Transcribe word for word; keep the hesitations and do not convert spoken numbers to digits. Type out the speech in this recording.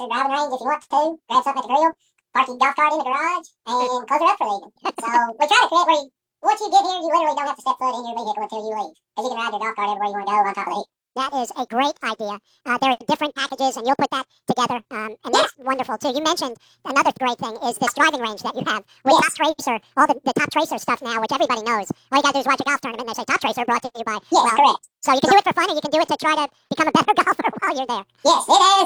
your driving range if you want to. Grab something at the grill, park your golf cart in the garage, and close it up for the evening. So we try to create where you, once you get here, you literally don't have to step foot in your vehicle until you leave. Because you can ride your golf cart everywhere you want to go on top of the heat. That is a great idea. Uh, there are different packages, and you'll put that together, um, and that's yeah. wonderful, too. You mentioned another great thing is this driving range that you have with yes. Top Tracer, all the, the Top Tracer stuff now, which everybody knows. All you got to do is watch a golf tournament, and they say Top Tracer brought to you by... Yes, well, correct. So you can do it for fun, and you can do it to try to become a better golfer while you're there. Yes, it is.